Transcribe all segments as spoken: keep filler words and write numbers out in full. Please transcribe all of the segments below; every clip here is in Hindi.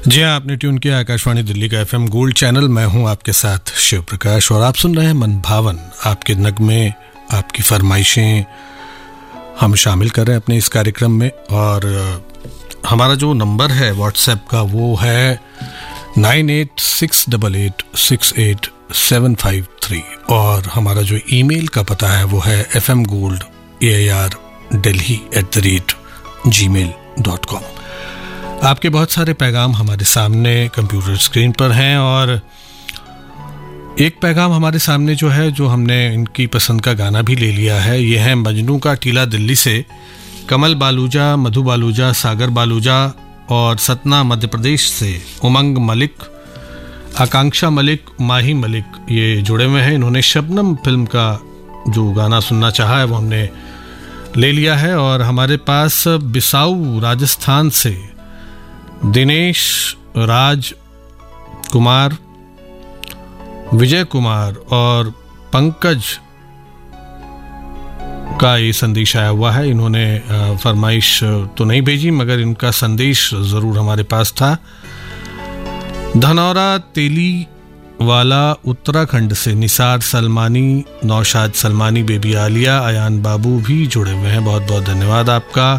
जी हाँ, आपने ट्यून किया आकाशवाणी दिल्ली का एफएम गोल्ड चैनल। मैं हूँ आपके साथ शिव प्रकाश और आप सुन रहे हैं मन भावन। आपके नगमे, आपकी फरमाइशें हम शामिल कर रहे हैं अपने इस कार्यक्रम में। और हमारा जो नंबर है व्हाट्सएप का वो है nine eight six double eight six eight seven five three और हमारा जो ईमेल का पता है वो है F M gold A I R Delhi at the rate ji mail dot com. आपके बहुत सारे पैगाम हमारे सामने कंप्यूटर स्क्रीन पर हैं और एक पैगाम हमारे सामने जो है, जो हमने इनकी पसंद का गाना भी ले लिया है, ये है मजनू का टीला दिल्ली से कमल बालूजा, मधु बालूजा, सागर बालूजा और सतना मध्य प्रदेश से उमंग मलिक, आकांक्षा मलिक, माही मलिक ये जुड़े हुए हैं। इन्होंने शबनम फिल्म का जो गाना सुनना चाहा है वो हमने ले लिया है। और हमारे पास बिसाऊ राजस्थान से दिनेश, राज कुमार, विजय कुमार और पंकज का ये संदेश आया हुआ है। इन्होंने फरमाइश तो नहीं भेजी मगर इनका संदेश ज़रूर हमारे पास था। धनौरा तेली वाला उत्तराखंड से निसार सलमानी, नौशाद सलमानी, बेबी आलिया, अयान बाबू भी जुड़े हुए हैं। बहुत बहुत धन्यवाद आपका।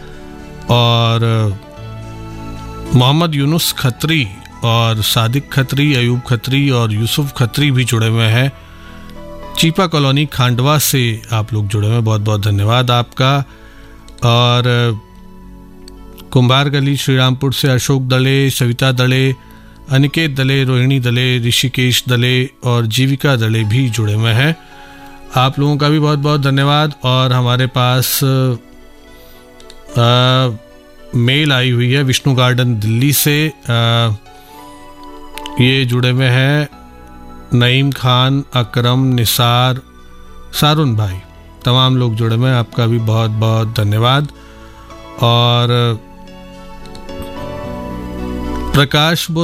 और मोहम्मद यूनुस खत्री और सादिक खत्री, अयूब खत्री और यूसुफ खत्री भी जुड़े हुए हैं। चीपा कॉलोनी खांडवा से आप लोग जुड़े हुए हैं, बहुत बहुत धन्यवाद आपका। और कुंभार गली श्रीरामपुर से अशोक दले, सविता दले, अनिकेत दले, रोहिणी दले, ऋषिकेश दले और जीविका दले भी जुड़े हुए हैं। आप लोगों का भी बहुत बहुत धन्यवाद। और हमारे पास आ, मेल आई हुई है विष्णु गार्डन दिल्ली से। आ, ये जुड़े हुए हैं नईम खान, अकरम, निसार, सारुन भाई, तमाम लोग जुड़े हुए हैं। आपका भी बहुत बहुत धन्यवाद। और प्रकाश